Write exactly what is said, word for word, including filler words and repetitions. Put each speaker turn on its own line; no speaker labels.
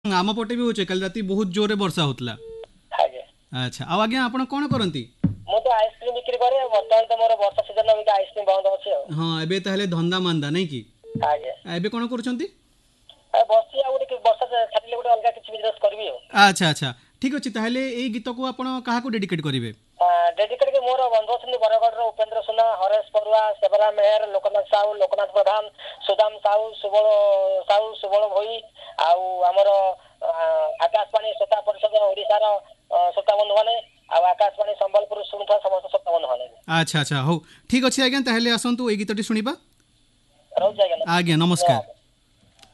आम पटे भी होचे कल राती बहुत जोरे वर्षा होतला।
आज्ञा
अच्छा आ आज्ञा आपण कोन करंती?
मु तो आइसक्रीम बिक्री करे वर्तमान तो मोर वर्षा सीजन में आइसक्रीम बंद अछि।
हां एबे ताहले धंदा मांदा नै की?
आज्ञा
एबे कोन करछंती?
आ बसी आ गुटे वर्षा छाडले गुटे अलगा किछ बिजनेस करबी हो।
अच्छा अच्छा ठीक अछि ताहले एई गीत को आपण काहा को डेडिकेट करिवे?
डेडिकेट के मोर बंधु छथि बरगढ़ रो उपेंद्र सुना, हरेश परुआ, सेबरा मेहर, लोकनाथ साहू, लोकनाथ प्रधान, सुदाम साहू, सुबल साहू, सुबल भोई आउ हमर आकाशवाणी श्रोता परिषद ओडिसा रो श्रोता बंधु माने आ आकाशवाणी संबलपुर सुनथा समस्त श्रोता बंधु माने।
अच्छा अच्छा हो ठीक अछि आज्ञा ताहले आसंतु एई गीतटी सुनिबा।
रहू आज्ञा।
आज्ञा नमस्कार।